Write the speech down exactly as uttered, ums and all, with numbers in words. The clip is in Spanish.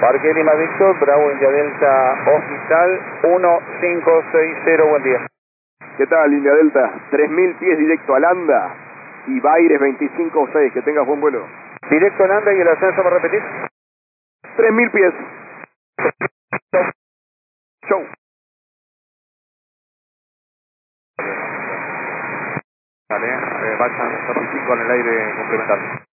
Parque Lima Víctor, Bravo India Delta Hospital uno cinco seis cero, buen día. ¿Qué tal, India Delta? tres mil pies directo a Landa y Baires veinticinco seis, que tengas buen vuelo. Directo a Landa y el ascenso, ¿me repetís? tres mil pies. Show. Vale, eh, Baxan veinticinco en el aire complementario.